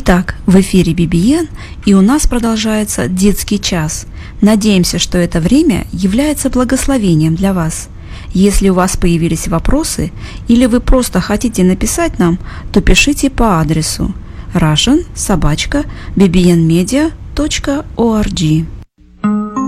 Итак, в эфире BBN, и у нас продолжается детский час. Надеемся, что это время является благословением для вас. Если у вас появились вопросы или вы просто хотите написать нам, то пишите по адресу russian@bbnmedia.org.